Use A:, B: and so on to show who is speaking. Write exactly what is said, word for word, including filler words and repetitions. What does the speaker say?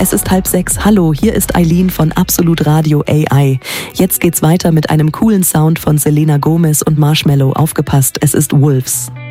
A: Es ist halb sechs. Hallo, hier ist Eileen von Absolut Radio A I. Jetzt geht's weiter mit einem coolen Sound von Selena Gomez und Marshmello. Aufgepasst, es ist Wolves.